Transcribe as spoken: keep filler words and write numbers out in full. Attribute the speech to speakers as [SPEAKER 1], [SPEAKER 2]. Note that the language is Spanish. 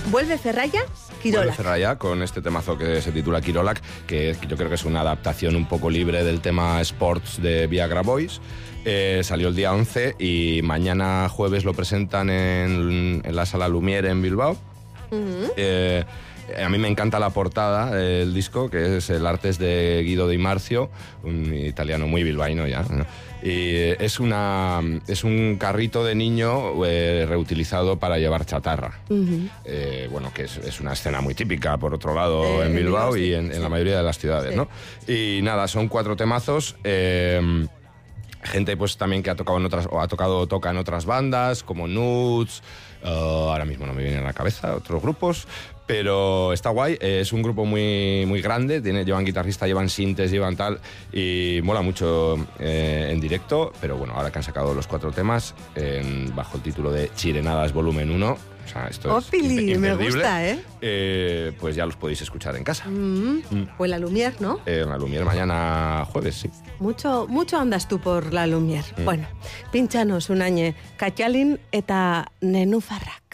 [SPEAKER 1] Vuelve Ferraya, Quirolac.
[SPEAKER 2] Vuelve Ferraya con este temazo que se titula Quirolac, que yo creo que es una adaptación un poco libre del tema Sports de Viagra Boys. Eh, salió el día once y mañana jueves lo presentan en, en la Sala Lumière en Bilbao. Uh-huh. eh, a mí me encanta la portada del disco, que es el arte es de Guido Di Marzio, un italiano muy bilbaíno ya, ¿no? Y es, una, es un carrito de niño eh, reutilizado para llevar chatarra. Uh-huh. Eh, bueno, que es, es una escena muy típica, por otro lado, eh, en Bilbao sí, y en, sí. en la mayoría de las ciudades, sí. ¿no? Y nada, son cuatro temazos. Eh, gente pues también que ha tocado en otras, o ha tocado o toca en otras bandas, como Nudes, uh, ahora mismo no me vienen a la cabeza, otros grupos. Pero está guay, es un grupo muy, muy grande, tiene, llevan guitarrista, llevan sintes, llevan tal, y mola mucho eh, en directo, pero bueno, ahora que han sacado los cuatro temas, eh, bajo el título de Chirenadas Volumen uno, o sea, esto
[SPEAKER 1] oh,
[SPEAKER 2] es
[SPEAKER 1] Pili,
[SPEAKER 2] imp-
[SPEAKER 1] me gusta, ¿eh?
[SPEAKER 2] ¿eh? Pues ya los podéis escuchar en casa.
[SPEAKER 1] Mm, mm. O en la Lumière, ¿no?
[SPEAKER 2] Eh, en la Lumière mañana jueves, sí.
[SPEAKER 1] Mucho, mucho andas tú por la Lumière. Mm. Bueno, pintxanos un añe, Katxalin eta Nenufarrak.